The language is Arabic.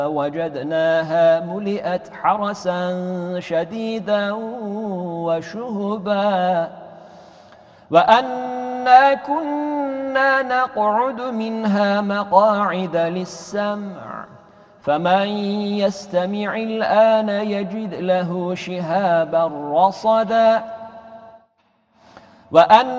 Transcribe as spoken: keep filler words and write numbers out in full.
وجدناها ملئت حرسا شديدا وشهبا وأنا كنا نقعد منها مقاعد للسمع فمن يستمع الآن يجد له شهابا رصدا وأن